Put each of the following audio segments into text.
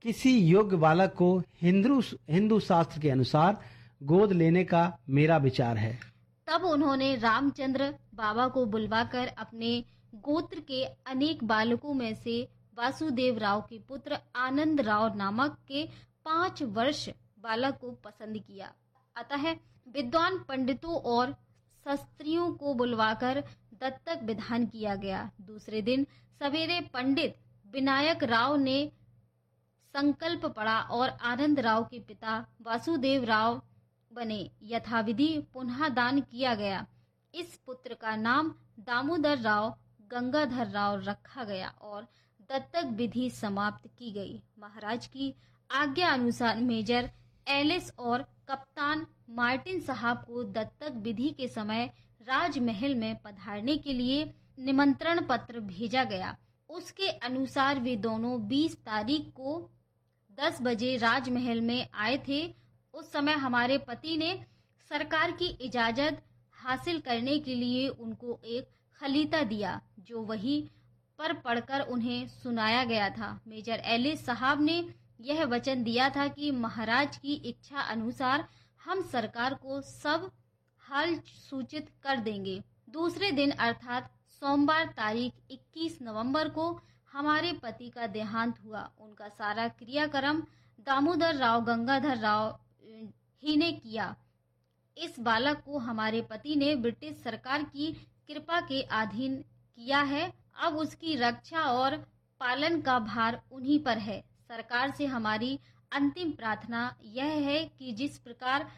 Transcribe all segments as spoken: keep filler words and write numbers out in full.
किसी योग्य बालक को हिंदू हिंदू शास्त्र के अनुसार गोद लेने का मेरा विचार है। तब उन्होंने रामचंद्र बाबा को बुलवाकर अपने गोत्र के अनेक बालकों में से वासुदेव राव के पुत्र आनंद राव नामक के पांच वर्ष बालक को पसंद किया। अतः विद्वान पंडितों और शास्त्रियों को बुलवाकर दत्तक विधान किया गया। दूसरे दिन सवेरे पंडित विनायक राव ने संकल्प पड़ा और आनंद राव के पिता वासुदेव राव बने। यथाविधि पुनः दान किया गया। इस पुत्र का नाम दामोदर राव गंगाधर राव रखा गया और दत्तक विधि समाप्त की गई। महाराज की आज्ञा अनुसार मेजर एलिस और कप्तान मार्टिन साहब को दत्तक विधि के समय राजमहल में पधारने के लिए निमंत्रण पत्र भेजा गया। उसके अनुसार वे दोनों बीस तारीख को दस बजे राजमहल में आए थे। उस समय हमारे पति ने सरकार की इजाजत हासिल करने के लिए उनको एक खलीता दिया, जो वही पर पढ़कर उन्हें सुनाया गया था। मेजर एलिस साहब ने यह वचन दिया था कि महाराज की इच्छा अनुसार हम सरकार को सब हाल सूचित कर देंगे। दूसरे दिन अर्थात सोमवार तारीख इक्कीस नवंबर को हमारे पति का देहांत हुआ। उनका सारा क्रियाक्रम दामोदर राव गंगाधर राव ही ने किया। इस बालक को हमारे पति ने ब्रिटिश सरकार की कृपा के अधीन किया है। अब उसकी रक्षा और पालन का भार उन्हीं पर है। सरकार से हमारी अंतिम प्रार्थना यह है कि जिस प्रकार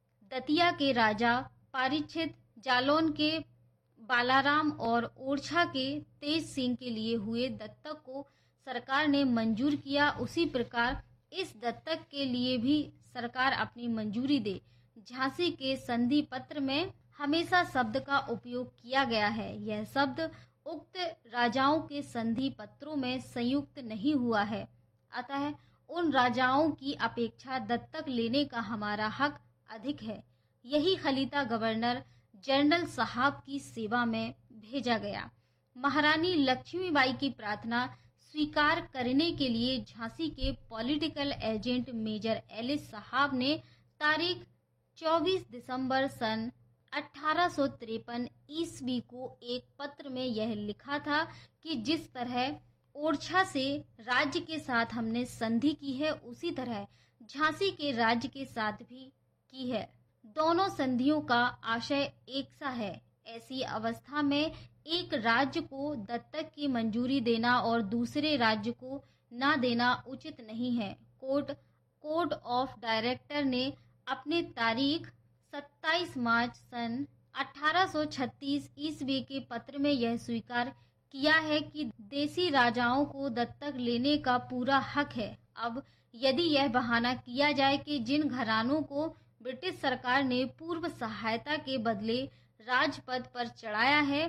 दतिया के राजा परीक्षित, जालौन के बालाराम और ओरछा के तेज सिंह के लिए हुए दत्तक को सरकार ने मंजूर किया, उसी प्रकार इस दत्तक के लिए भी सरकार अपनी मंजूरी दे। झांसी के संधि पत्र में हमेशा शब्द का उपयोग किया गया है। यह शब्द उक्त राजाओं के संधि पत्रों में संयुक्त नहीं हुआ है। अतः उन राजाओं की अपेक्षा दत्तक लेने का हमारा हक अधिक है। यही खलीता गवर्नर जनरल साहब की सेवा में भेजा गया। महारानी लक्ष्मीबाई की प्रार्थना स्वीकार करने के लिए झांसी के पॉलिटिकल एजेंट मेजर एलिस साहब ने तारीख चौबीस दिसंबर सन अठारह सौ तिरपन ईस्वी को एक पत्र में यह लिखा था कि जिस तरह ओरछा से राज्य के साथ हमने संधि की है, उसी तरह झांसी के राज्य के साथ भी की है। दोनों संधियों का आशय एक सा है। ऐसी अवस्था में एक राज्य को दत्तक की मंजूरी देना और दूसरे राज्य को न देना उचित नहीं है। कोर्ट कोर्ट ऑफ डायरेक्टर ने अपने तारीख सत्ताईस मार्च सन अठारह सौ छत्तीस ईस्वी के पत्र में यह स्वीकार किया है कि देसी राजाओं को दत्तक लेने का पूरा हक है। अब यदि यह बहाना किया जाए कि जिन घरानों को ब्रिटिश सरकार ने पूर्व सहायता के बदले राजपद पर चढ़ाया है,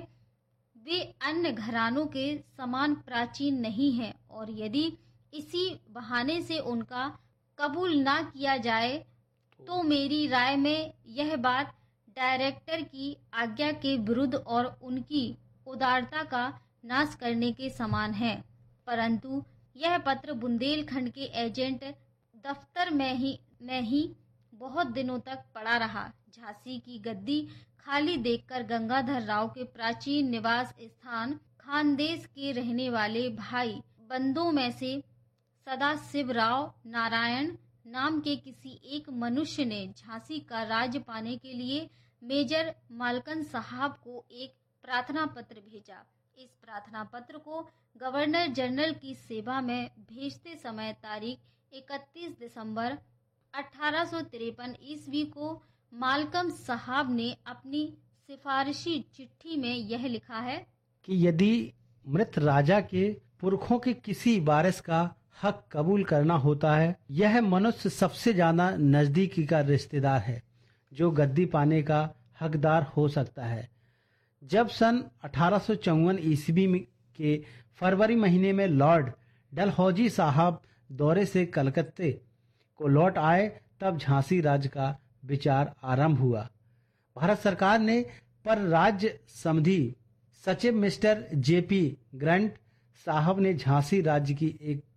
वे अन्य घरानों के समान प्राचीन नहीं है, और यदि इसी बहाने से उनका कबूल ना किया जाए तो मेरी राय में यह बात डायरेक्टर की आज्ञा के विरुद्ध और उनकी उदारता का नाश करने के समान है। परंतु यह पत्र बुंदेलखंड के एजेंट दफ्तर में ही में ही बहुत दिनों तक पड़ा रहा। झांसी की गद्दी खाली देखकर गंगाधर राव के प्राचीन निवास स्थान खानदेश के रहने वाले भाई बंदों में से सदाशिव राव नारायण नाम के किसी एक मनुष्य ने झांसी का राज्य पाने के लिए मेजर मालकन साहब को एक प्रार्थना पत्र भेजा। इस प्रार्थना पत्र को गवर्नर जनरल की सेवा में भेजते समय तारीख इकतीस दिसंबर अठारह सौ तिरपन ईस्वी को मालकम साहब ने अपनी सिफारिशी चिट्ठी में यह लिखा है कि यदि मृत राजा के पुरखों के किसी वारिस का हक कबूल करना होता है, यह मनुष्य सबसे ज्यादा नजदीकी का रिश्तेदार है जो गद्दी पाने का हकदार हो सकता है। जब सन अठारह सौ चौवन ईस्वी के फरवरी महीने में लॉर्ड डलहौजी साहब दौरे से कलकत्ते को लौट आए, तब झांसी राज्य का विचार आरंभ हुआ। भारत सरकार ने पर राज्य समधि सचिव मिस्टर जेपी ग्रंट साहब ने झांसी राज्य की एक